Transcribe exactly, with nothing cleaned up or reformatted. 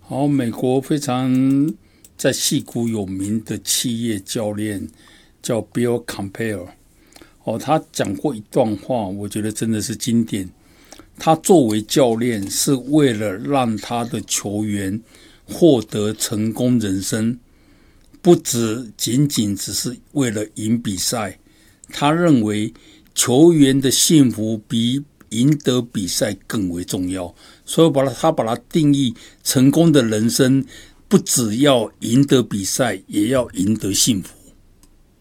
好，美国非常在矽谷有名的企业教练叫 Bill Campbell， 哦，他讲过一段话，我觉得真的是经典。他作为教练是为了让他的球员获得成功人生，不只仅仅只是为了赢比赛。他认为球员的幸福比赢得比赛更为重要，所以把它他把它定义成功的人生，不只要赢得比赛，也要赢得幸福。